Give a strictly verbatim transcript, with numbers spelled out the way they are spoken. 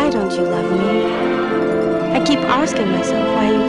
Why don't you love me? I keep asking myself why you